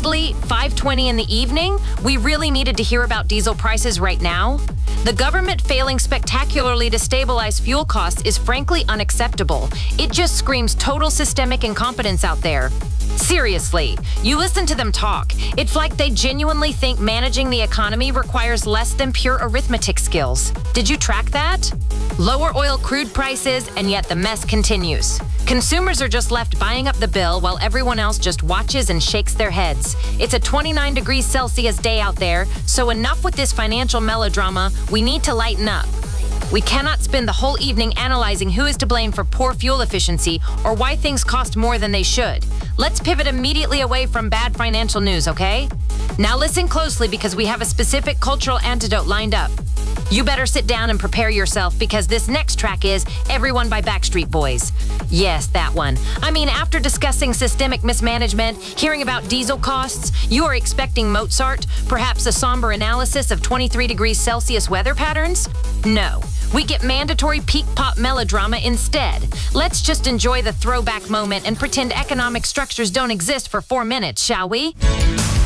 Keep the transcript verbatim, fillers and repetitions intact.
Honestly, five twenty in the evening, we really needed to hear about diesel prices right now. The government failing spectacularly to stabilize fuel costs is frankly unacceptable. It just screams total systemic incompetence out there. Seriously, you listen to them talk. It's like they genuinely think managing the economy requires less than pure arithmetic skills. Did you track that? Lower oil crude prices, and yet the mess continues. Consumers are just left buying up the bill while everyone else just watches and shakes their heads. It's a twenty-nine degrees Celsius day out there, so enough with this financial melodrama. We need to lighten up. We cannot spend the whole evening analyzing who is to blame for poor fuel efficiency or why things cost more than they should. Let's pivot immediately away from bad financial news, okay? Now listen closely because we have a specific cultural antidote lined up. You better sit down and prepare yourself because this next track is Everyone by Backstreet Boys. Yes, that one. I mean, after discussing systemic mismanagement, hearing about diesel costs, you are expecting Mozart, perhaps a somber analysis of twenty-three degrees Celsius weather patterns? No. We get mandatory peak pop melodrama instead. Let's just enjoy the throwback moment and pretend economic structures don't exist for four minutes, shall we?